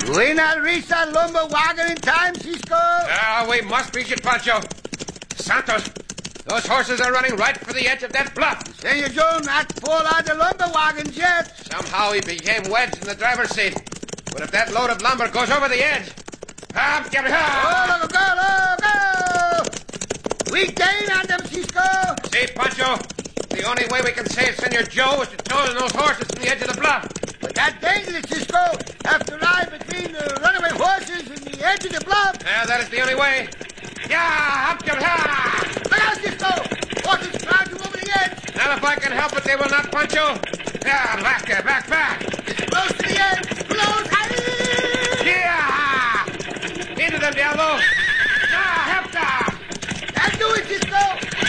We not reach that lumber wagon in time, Cisco? We must reach it, Pancho. Santos, those horses are running right for the edge of that bluff. Senor Joe not pull out the lumber wagons yet. Somehow he became wedged in the driver's seat. But if that load of lumber goes over the edge... Oh, go! We gain on them, Cisco. See, Pancho, the only way we can save Senor Joe is to tow those horses from the edge of the bluff. But that's dangerous, Cisco. Have to ride between the runaway horses and the edge of the bluff. That is the only way. Yeah, up to Look out, Cisco. Horses crowd you over the edge. Now, if I can help it, they will not, Pancho. Yeah, back there, back. It's close to the edge. Close. Yeah! Into them, Diablo. Help them. That's do it, Cisco.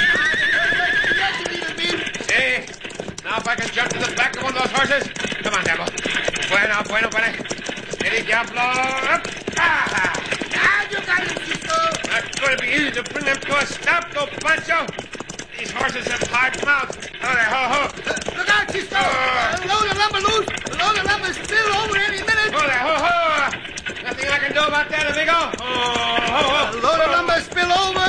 See? Now if I can jump to the back of one of those horses. Come on, Diablo. Bueno. Steady, Diablo. Up. You got it, Cisco. Not going to be easy to bring them to a stop, though, Pancho. These horses have hard mouths. Ho. Look out, Cisco. Load the lumber loose. Load the lumber spill over any minute. Ho. Nothing I can do about that, amigo. Ho. Load the lumber spill over.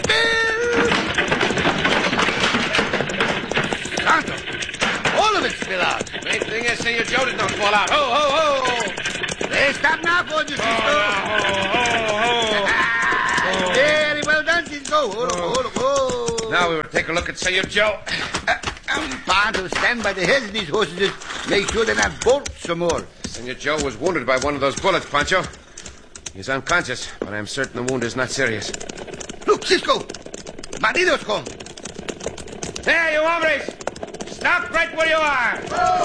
Santo. All of it spill out. Main thing is, Senor Joe did not fall out. Ho. Hey, stop now for you, Cisco. Very well done, Cisco. Hold. Now we will take a look at Senor Joe. Pancho, stand by the heads of these horses. Make sure they're not bolt some more. Senor Joe was wounded by one of those bullets, Pancho. He's unconscious, but I'm certain the wound is not serious. Look, Cisco. Bandidos come. There, you hombres. Stop right where you are.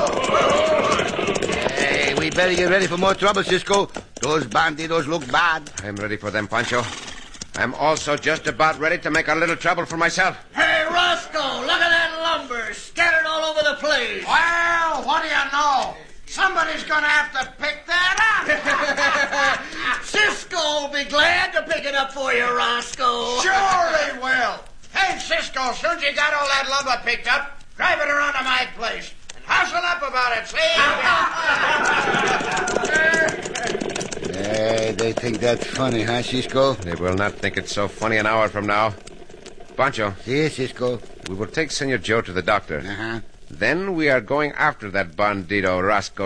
Hey, we better get ready for more trouble, Cisco. Those bandidos look bad. I'm ready for them, Pancho. I'm also just about ready to make a little trouble for myself. Hey, Roscoe, look at that lumber scattered all over the place. Well, what do you know? Somebody's going to have to pick that up. Cisco will be glad to pick it up for you, Roscoe. Sure he will. Hey, Cisco, as soon as you got all that lumber picked up, drive it around to my place. And hustle up about it, see? Hey, they think that's funny, huh, Cisco? They will not think it's so funny an hour from now. Pancho. Si, Cisco. We will take Senor Joe to the doctor. Uh-huh. Then we are going after that bandito Roscoe